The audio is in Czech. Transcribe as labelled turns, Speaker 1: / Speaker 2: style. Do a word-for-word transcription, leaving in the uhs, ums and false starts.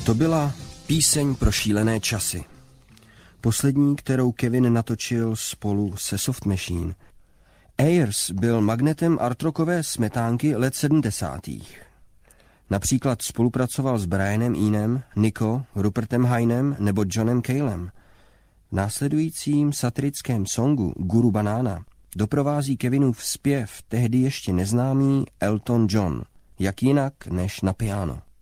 Speaker 1: To byla Píseň pro šílené časy. Poslední, kterou Kevin natočil spolu se Soft Machine. Ayers byl magnetem artrockové smetánky let sedmdesátých. Například spolupracoval s Brianem Eenem, Nico, Rupertem Haynem nebo Johnem Calem. V následujícím satirickém songu Guru Banana doprovází Kevinův zpěv tehdy ještě neznámý Elton John, jak jinak než na piano.